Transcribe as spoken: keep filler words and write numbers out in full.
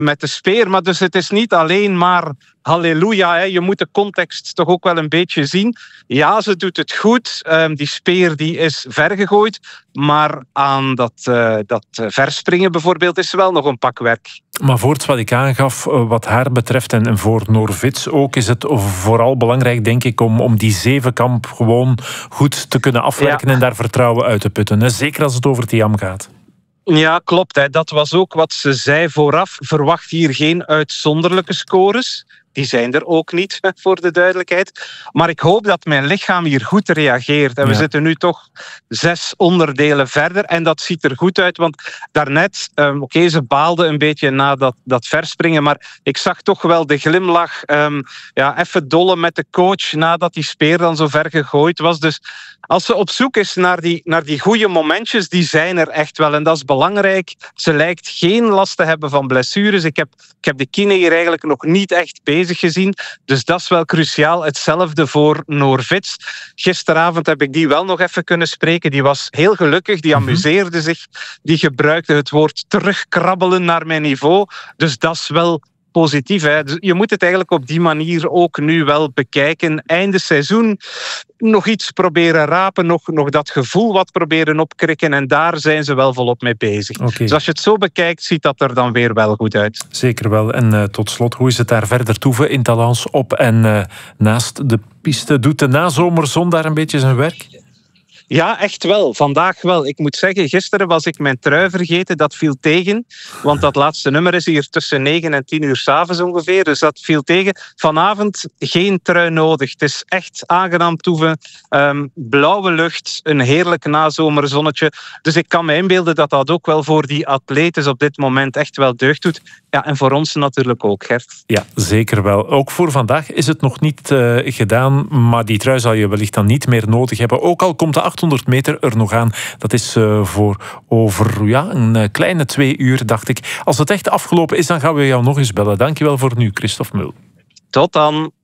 met de speer. Maar dus het is niet alleen maar halleluja. Hè. Je moet de context toch ook wel een beetje zien. Ja, ze doet het goed. Um, die speer die is vergegooid. Maar aan dat, uh, dat verspringen bijvoorbeeld is wel nog een pak werk. Maar Voorts, wat ik aangaf, wat haar betreft en voor Noor Vits ook, is het vooral belangrijk, denk ik, om, om die zevenkamp gewoon goed te kunnen afwerken ja. en daar vertrouwen uit te putten. Hè? Zeker als het over Thiam gaat. Ja, klopt. Hè. Dat was ook wat ze zei vooraf. Verwacht hier geen uitzonderlijke scores. Die zijn er ook niet, voor de duidelijkheid. Maar ik hoop dat mijn lichaam hier goed reageert. En we ja. zitten nu toch zes onderdelen verder. En dat ziet er goed uit. Want daarnet, um, oké, okay, ze baalde een beetje na dat, dat verspringen. Maar ik zag toch wel de glimlach. Um, ja, even dollen met de coach nadat die speer dan zo ver gegooid was. Dus als ze op zoek is naar die, naar die goede momentjes, die zijn er echt wel. En dat is belangrijk. Ze lijkt geen last te hebben van blessures. Ik heb, ik heb de kine hier eigenlijk nog niet echt bezig gezien. Dus dat is wel cruciaal. Hetzelfde voor Noor Vits. Gisteravond heb ik die wel nog even kunnen spreken. Die was heel gelukkig. Die amuseerde zich. Die gebruikte het woord terugkrabbelen naar mijn niveau. Dus dat is wel positief. Hè? Dus je moet het eigenlijk op die manier ook nu wel bekijken. Einde seizoen nog iets proberen rapen, nog, nog dat gevoel wat proberen opkrikken en daar zijn ze wel volop mee bezig. Okay. Dus als je het zo bekijkt, ziet dat er dan weer wel goed uit. Zeker wel. En uh, tot slot, hoe is het daar verder toeven in Talence op en uh, naast de piste? Doet de nazomerzon daar een beetje zijn werk? Ja, echt wel. Vandaag wel. Ik moet zeggen, gisteren was ik mijn trui vergeten. Dat viel tegen. Want dat laatste nummer is hier tussen negen en tien uur 's avonds ongeveer. Dus dat viel tegen. Vanavond geen trui nodig. Het is echt aangenaam toeven. Um, blauwe lucht, een heerlijk nazomerzonnetje. Dus ik kan me inbeelden dat dat ook wel voor die atletes op dit moment echt wel deugd doet. Ja, en voor ons natuurlijk ook, Gert. Ja, zeker wel. Ook voor vandaag is het nog niet uh, gedaan. Maar die trui zal je wellicht dan niet meer nodig hebben. Ook al komt de achthonderd meter er nog aan. Dat is uh, voor over ja, een uh, kleine twee uur, dacht ik. Als het echt afgelopen is, dan gaan we jou nog eens bellen. Dankjewel voor nu, Christophe Mul. Tot dan.